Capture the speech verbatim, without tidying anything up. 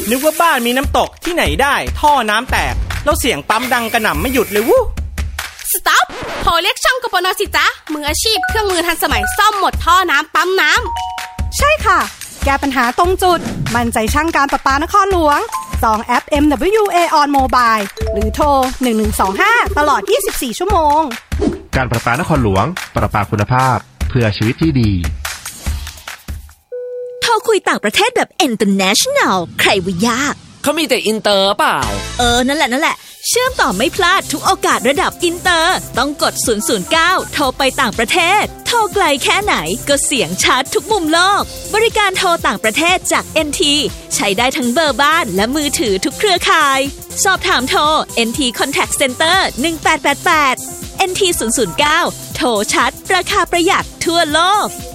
นึกว่าบ้านมีน้ำตกที่ไหนได้ท่อน้ำแตกแล้วเสียงปั๊มดังกระหน่ำไม่หยุดเลยวู้สต็อปโทรเรียกช่างกปน.สิจ๊ะมืออาชีพเครื่องมือทันสมัยซ่อมหมดท่อน้ำปั๊มน้ำใช่ค่ะแก้ปัญหาตรงจุดมั่นใจช่างการประปานครหลวงจองแอป เอ็ม ดับเบิลยู เอ on Mobile หรือโทรหนึ่งหนึ่งสองห้าตลอดยี่สิบสี่ชั่วโมงการประปานครหลวงประปาคุณภาพเพื่อชีวิตที่ดีโทรคุยต่างประเทศแบบ international ใครว่ายากเขามีแต่อินเตอร์เปล่าเออนั่นแหละนั่นแหละเชื่อมต่อไม่พลาดทุกโอกาสระดับอินเตอร์ต้องกดศูนย์ ศูนย์ เก้าโทรไปต่างประเทศโทรไกลแค่ไหนก็เสียงชัดทุกมุมโลกบริการโทรต่างประเทศจาก เอ็น ที ใช้ได้ทั้งเบอร์บ้านและมือถือทุกเครือข่ายสอบถามโทร เอ็น ที Contact Center หนึ่งแปดแปดแปด เอ็น ที ศูนย์ ศูนย์ เก้าโทรชัดราคาประหยัดทั่วโลก